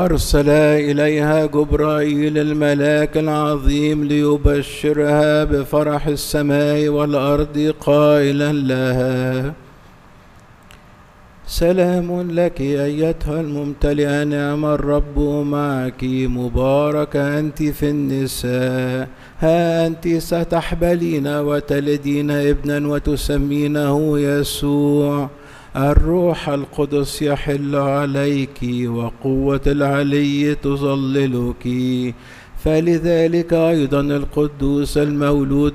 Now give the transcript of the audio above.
أرسل إليها جبرائيل الملاك العظيم ليبشرها بفرح السماء والأرض قائلا لها: سلام لك أيتها الممتلئة نعم، الرب معك، مباركة أنت في النساء، ها أنت ستحبلين وتلدين ابنا وتسمينه يسوع. الروح القدس يحل عليك وقوة العلي تظللك، فلذلك أيضا القدوس المولود